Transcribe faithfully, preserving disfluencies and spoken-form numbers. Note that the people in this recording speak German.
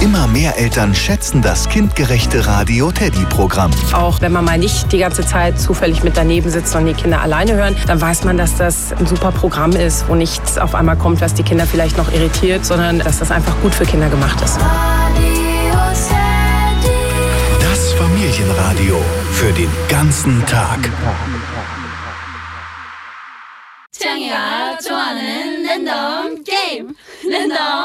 Immer mehr Eltern schätzen das kindgerechte Radio-Teddy-Programm. Auch wenn man mal nicht die ganze Zeit zufällig mit daneben sitzt und die Kinder alleine hören, dann weiß man, dass das ein super Programm ist, wo nichts auf einmal kommt, was die Kinder vielleicht noch irritiert, sondern dass das einfach gut für Kinder gemacht ist. Das Familienradio für den ganzen Tag. 창이가 좋아하는 랜덤 게임 랜덤